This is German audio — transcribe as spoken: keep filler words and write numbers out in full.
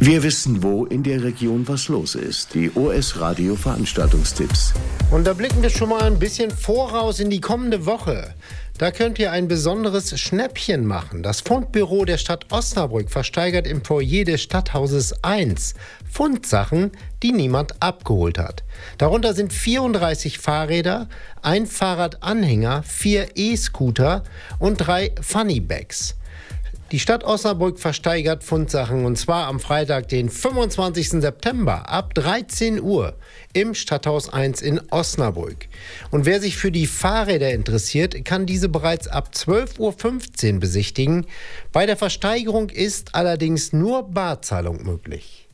Wir wissen, wo in der Region was los ist. Die O S Radio Veranstaltungstipps. Und da blicken wir schon mal ein bisschen voraus in die kommende Woche. Da könnt ihr ein besonderes Schnäppchen machen. Das Fundbüro der Stadt Osnabrück versteigert im Foyer des Stadthauses eins Fundsachen, die niemand abgeholt hat. Darunter sind vierunddreißig Fahrräder, ein Fahrradanhänger, vier E-Scooter und drei Funnybags. Die Stadt Osnabrück versteigert Fundsachen und zwar am Freitag, den fünfundzwanzigsten September ab dreizehn Uhr im Stadthaus eins in Osnabrück. Und wer sich für die Fahrräder interessiert, kann diese bereits ab zwölf Uhr fünfzehn besichtigen. Bei der Versteigerung ist allerdings nur Barzahlung möglich.